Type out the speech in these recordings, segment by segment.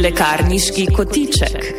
Lekarniški kotiček.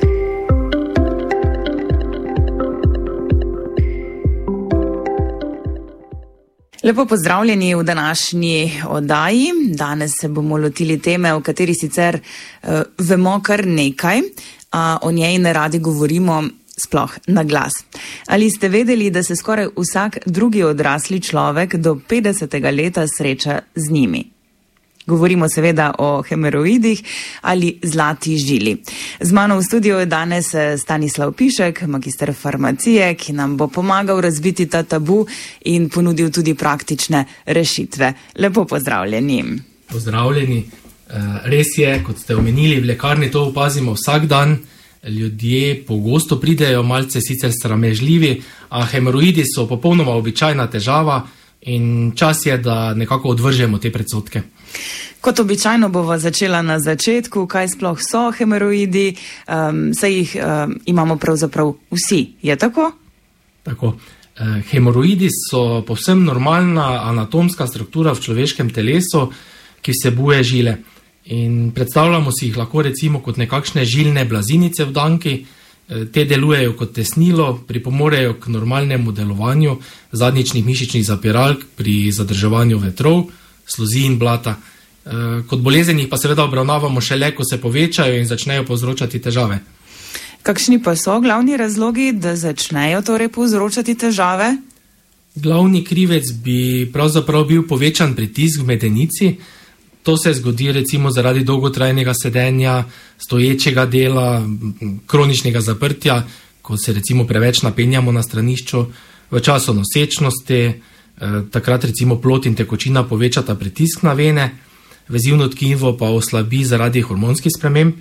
Lepo pozdravljeni v današnji oddaji. Danes se bomo lotili teme, o kateri sicer vemo kar nekaj, a o njej ne radi govorimo sploh na glas. Ali ste vedeli, da se skoraj vsak drugi odrasli človek do 50. leta sreča z njimi? Govorimo seveda o hemoroidih ali zlati žili. Z mano v studiu je danes Stanislav Pišek, magister farmacije, ki nam bo pomagal razbiti ta tabu in ponudil tudi praktične rešitve. Lepo pozdravljeni. Pozdravljeni. Res je, kot ste omenili, v lekarni to opazimo vsak dan. Ljudje pogosto pridejo malce sicer sramežljivi, a hemoroidi so popolnoma običajna težava in čas je, da nekako odvržemo te predsodke. Kot običajno bova začela na začetku, kaj sploh so hemoroidi, saj jih imamo pravzaprav vsi, je tako? Tako. Hemoroidi so povsem normalna anatomska struktura v človeškem telesu, ki vsebuje žile. In predstavljamo si jih lahko recimo kot nekakšne žilne blazinice v danki. Te delujejo kot tesnilo, pripomorejo k normalnemu delovanju zadnjičnih mišičnih zapiralk pri zadrževanju vetrov, sluzi in blata. Kot bolezen jih pa seveda obravnavamo šele, ko se povečajo in začnejo povzročati težave. Kakšni pa so glavni razlogi, da začnejo torej povzročati težave? Glavni krivec bi pravzaprav bil povečan pritisk v medenici. To se zgodi recimo zaradi dolgotrajnega sedenja, stoječega dela, kroničnega zaprtja, ko se recimo preveč napenjamo na stranišču, v času nosečnosti, takrat recimo plod in tekočina povečata pritisk na vene, vezivno tkivo pa oslabi zaradi hormonskih sprememb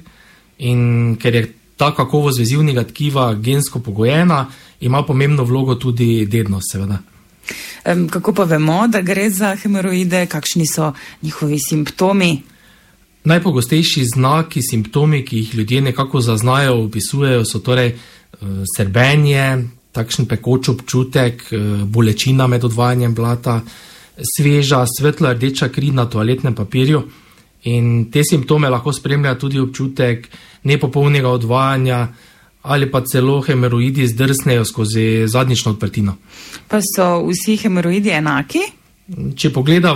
in ker je ta kakovost vezivnega tkiva gensko pogojena, ima pomembno vlogo tudi dednost seveda. Kako pa vemo, da gre za hemoroide, kakšni so njihovi simptomi? Najpogostejši znaki, simptomi, ki jih ljudje nekako zaznajo, opisujejo, so torej srbenje, takšen pekoč občutek, bolečina med odvajanjem blata, sveža, svetlo rdeča kri na toaletnem papirju in te simptome lahko spremlja tudi občutek nepopolnega odvajanja ali pa celo hemoroidi zdrsnejo skozi zadnjično odprtino. Pa so vsi hemoroidi enaki? Če pogledamo